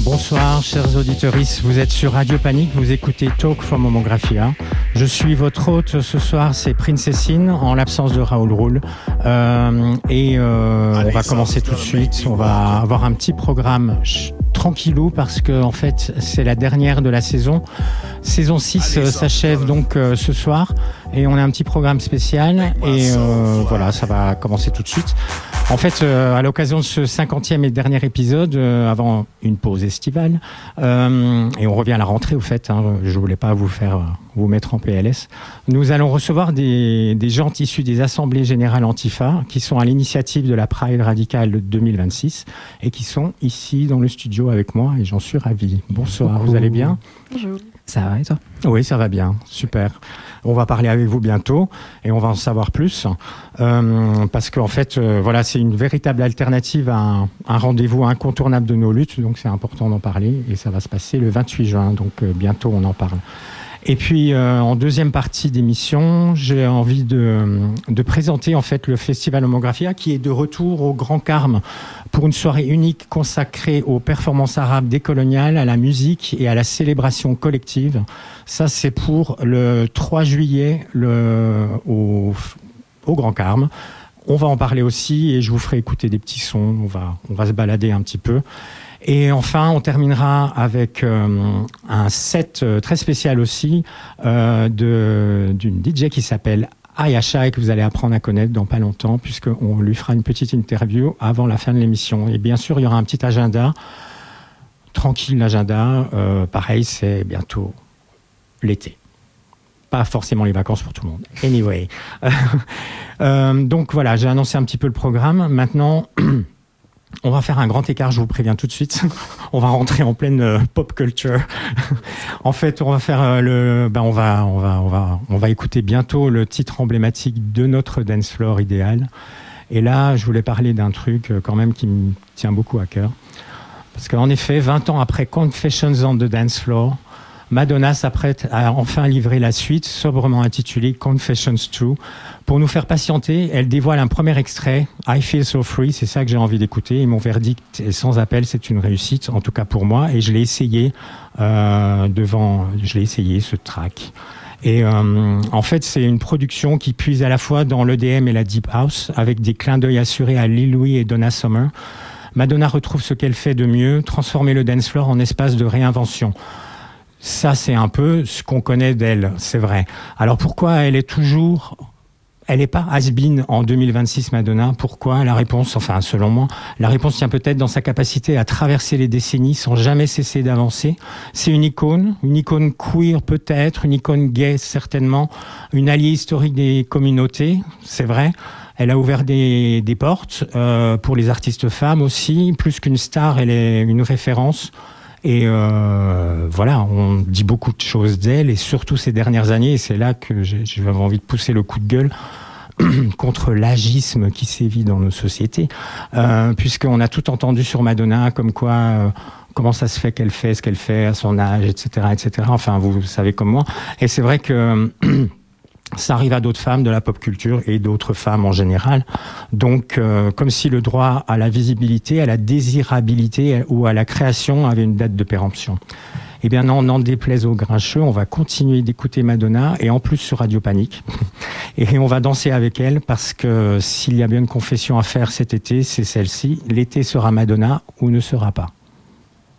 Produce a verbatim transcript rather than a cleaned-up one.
Bonsoir, chers auditeurs, vous êtes sur Radio Panique, vous écoutez Talk from Homographia. Je suis votre hôte ce soir, c'est Princessine, en l'absence de Raoul Roule. Euh, et euh, Allez, on va commencer tout de suite. On va avoir un petit programme ch- tranquillou parce que en fait, c'est la dernière de la saison. Saison six Allez, s'achève donc euh, ce soir et on a un petit programme spécial et euh, voilà, ça va commencer tout de suite. En fait, euh, à l'occasion de ce cinquantième et dernier épisode, euh, avant une pause estivale, euh, et on revient à la rentrée au fait, hein, je voulais pas vous faire euh, vous mettre en P L S, nous allons recevoir des, des gens issus des assemblées générales Antifa qui sont à l'initiative de la Pride radicale deux mille vingt-six et qui sont ici dans le studio avec moi et j'en suis ravi. Bonsoir, Coucou. Vous allez bien ? Bonjour. Ça va et toi ? Oui, ça va bien, super. On va parler avec vous bientôt et on va en savoir plus euh, parce qu'en fait, euh, voilà, c'est une véritable alternative à un, un rendez-vous incontournable de nos luttes, donc c'est important d'en parler et ça va se passer le vingt-huit juin, donc euh, bientôt on en parle. Et puis euh, en deuxième partie d'émission, j'ai envie de, de présenter en fait le Festival Homographia qui est de retour au Grand Carme pour une soirée unique consacrée aux performances arabes décoloniales, à la musique et à la célébration collective. Ça c'est pour le trois juillet le, au, au Grand Carme. On va en parler aussi et je vous ferai écouter des petits sons, on va, on va se balader un petit peu. Et enfin, on terminera avec euh, un set euh, très spécial aussi euh, de, d'une D J qui s'appelle Ayasha et que vous allez apprendre à connaître dans pas longtemps puisqu'on lui fera une petite interview avant la fin de l'émission. Et bien sûr, il y aura un petit agenda, tranquille l'agenda. Euh, pareil, c'est bientôt l'été. Pas forcément les vacances pour tout le monde. Anyway. euh, donc voilà, j'ai annoncé un petit peu le programme. Maintenant... On va faire un grand écart, je vous préviens tout de suite. On va rentrer en pleine euh, pop culture. En fait, on va faire euh, le, ben on va, on va, on va, on va écouter bientôt le titre emblématique de notre dance floor idéal. Et là, je voulais parler d'un truc euh, quand même qui me tient beaucoup à cœur, parce qu'en effet, vingt ans après Confessions on the Dance Floor, Madonna s'apprête à enfin livrer la suite, sobrement intitulée Confessions deux. Pour nous faire patienter, elle dévoile un premier extrait, I Feel So Free, c'est ça que j'ai envie d'écouter. Et mon verdict est sans appel, c'est une réussite, en tout cas pour moi. Et je l'ai essayé euh, devant, je l'ai essayé ce track. Et euh, en fait, c'est une production qui puise à la fois dans l'E D M et la Deep House, avec des clins d'œil assurés à Lil Louis et Donna Summer. Madonna retrouve ce qu'elle fait de mieux, transformer le dance floor en espace de réinvention. Ça, c'est un peu ce qu'on connaît d'elle, c'est vrai. Alors pourquoi elle est toujours... Elle n'est pas has-been en deux mille vingt-six, Madonna. Pourquoi ? La réponse, enfin selon moi, la réponse tient peut-être dans sa capacité à traverser les décennies sans jamais cesser d'avancer. C'est une icône, une icône queer peut-être, une icône gay certainement, une alliée historique des communautés, c'est vrai. Elle a ouvert des, des portes euh, pour les artistes femmes aussi. Plus qu'une star, elle est une référence. Et euh, voilà, on dit beaucoup de choses d'elle, et surtout ces dernières années, et c'est là que j'ai, j'avais envie de pousser le coup de gueule contre l'agisme qui sévit dans nos sociétés, euh, puisqu'on a tout entendu sur Madonna, comme quoi, euh, comment ça se fait qu'elle fait ce qu'elle fait à son âge, et cetera, et cetera. Enfin, vous savez comme moi. Et c'est vrai que... ça arrive à d'autres femmes de la pop culture et d'autres femmes en général. Donc, euh, comme si le droit à la visibilité, à la désirabilité ou à la création avait une date de péremption. Eh bien non, n'en déplaise aux grincheux, on va continuer d'écouter Madonna et en plus sur Radio Panique. Et on va danser avec elle parce que s'il y a bien une confession à faire cet été, c'est celle-ci. L'été sera Madonna ou ne sera pas.